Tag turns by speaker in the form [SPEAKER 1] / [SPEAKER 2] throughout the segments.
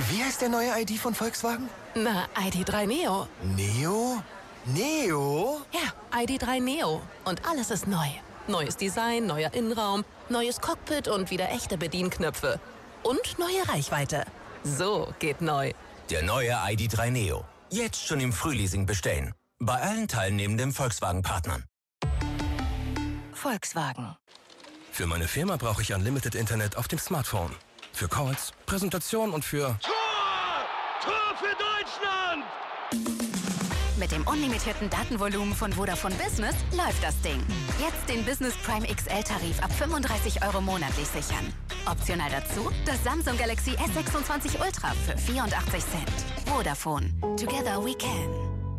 [SPEAKER 1] Wie heißt der neue ID von Volkswagen?
[SPEAKER 2] Na, ID.3 Neo.
[SPEAKER 1] Neo? Neo?
[SPEAKER 2] Ja, ID.3 Neo. Und alles ist neu. Neues Design, neuer Innenraum, neues Cockpit und wieder echte Bedienknöpfe. Und neue Reichweite. So geht neu.
[SPEAKER 3] Der neue ID.3 Neo. Jetzt schon im Frühleasing bestellen. Bei allen teilnehmenden Volkswagen-Partnern.
[SPEAKER 2] Volkswagen.
[SPEAKER 4] Für meine Firma brauche ich Unlimited Internet auf dem Smartphone. Für Calls, Präsentation und für...
[SPEAKER 5] Tor für Deutschland!
[SPEAKER 6] Mit dem unlimitierten Datenvolumen von Vodafone Business läuft das Ding. Jetzt den Business Prime XL-Tarif ab 35 € monatlich sichern. Optional dazu das Samsung Galaxy S26 Ultra für 84 Cent. Vodafone. Together we can.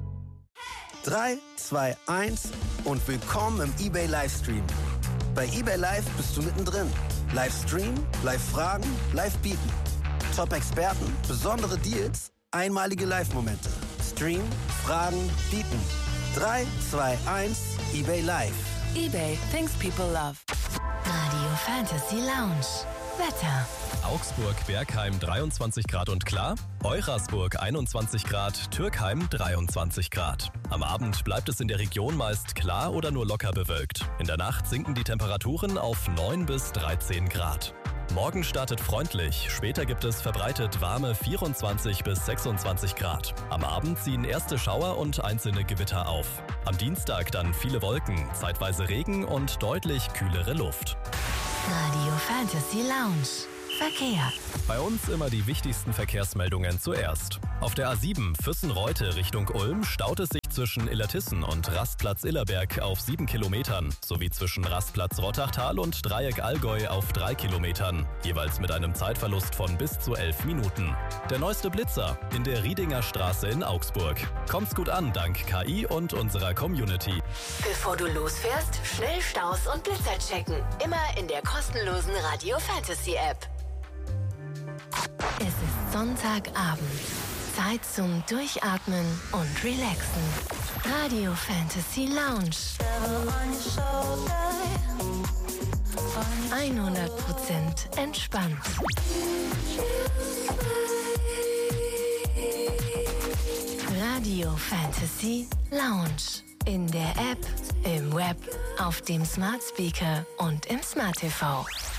[SPEAKER 7] 3, 2, 1 und willkommen im eBay Livestream. Bei eBay Live bist du mittendrin. Livestream, Live-Fragen, Live-Bieten. Top-Experten, besondere Deals, einmalige Live-Momente. Stream, Fragen, Bieten. 3, 2, 1, eBay Live.
[SPEAKER 2] eBay, things people love.
[SPEAKER 8] Radio Fantasy Lounge. Wetter.
[SPEAKER 9] Augsburg-Bergheim 23 Grad und klar, Eurasburg 21 Grad, Türkheim 23 Grad. Am Abend bleibt es in der Region meist klar oder nur locker bewölkt. In der Nacht sinken die Temperaturen auf 9 bis 13 Grad. Morgen startet freundlich, später gibt es verbreitet warme 24 bis 26 Grad. Am Abend ziehen erste Schauer und einzelne Gewitter auf. Am Dienstag dann viele Wolken, zeitweise Regen und deutlich kühlere Luft.
[SPEAKER 8] Radio Fantasy Lounge. Verkehr.
[SPEAKER 9] Bei uns immer die wichtigsten Verkehrsmeldungen zuerst. Auf der A7 Füssen-Reute Richtung Ulm staut es sich zwischen Illertissen und Rastplatz Illerberg auf 7 Kilometern, sowie zwischen Rastplatz Rottachtal und Dreieck Allgäu auf 3 Kilometern, jeweils mit einem Zeitverlust von bis zu 11 Minuten. Der neueste Blitzer in der Riedinger Straße in Augsburg. Kommt's gut an, dank KI und unserer Community.
[SPEAKER 8] Bevor du losfährst, schnell Staus und Blitzer checken. Immer in der kostenlosen Radio Fantasy App. Es ist Sonntagabend. Zeit zum Durchatmen und Relaxen. Radio Fantasy Lounge. 100% entspannt. Radio Fantasy Lounge. In der App, im Web, auf dem Smart Speaker und im Smart TV.